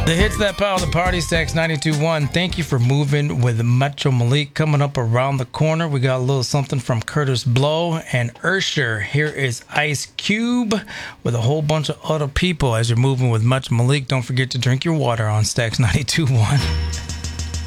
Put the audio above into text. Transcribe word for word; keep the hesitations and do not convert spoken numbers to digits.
The hits that power the party, Stacks ninety-two point one. Thank you for moving with Metro Malik. Coming up around the corner, we got a little something from Curtis Blow and Ursher. Here is Ice Cube with a whole bunch of other people. As you're moving with Metro Malik, don't forget to drink your water on Stacks ninety-two point one.